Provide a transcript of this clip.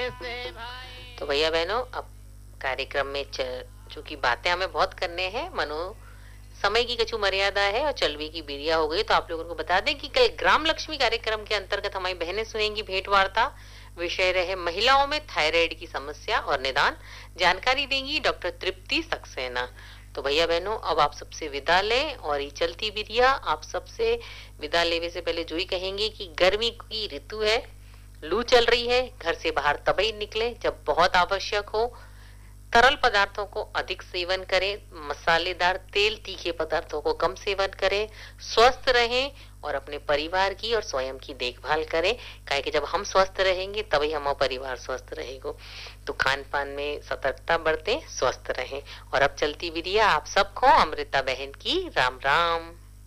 तो भैया बहनों, अब कार्यक्रम में चूंकि बातें हमें बहुत करने हैं, मनो समय की कछु मर्यादा है और चलवी की बीरिया हो गई, तो आप लोगों को बता दें कि कल ग्राम लक्ष्मी कार्यक्रम के अंतर्गत हमारी बहनें सुनेंगी भेंट वार्ता। विषय रहे महिलाओं में थायराइड की समस्या और निदान। जानकारी देंगी डॉक्टर तृप्ति सक्सेना। तो भैया बहनों, अब आप सबसे विदा लें और ये चलती बिरिया आप सबसे विदा लेने से पहले जो ही कहेंगे कि गर्मी की ऋतु है, लू चल रही है, घर से बाहर तभी निकले जब बहुत आवश्यक हो। तरल पदार्थों को अधिक सेवन करें, मसालेदार तेल तीखे पदार्थों को कम सेवन करें, स्वस्थ रहें और अपने परिवार की और स्वयं की देखभाल करें। काहे कि जब हम स्वस्थ रहेंगे तभी हमारा परिवार स्वस्थ रहेगा। तो खान पान में सतर्कता बरतें, स्वस्थ रहें। और अब चलती विधिया आप सबको अमृता बहन की राम राम।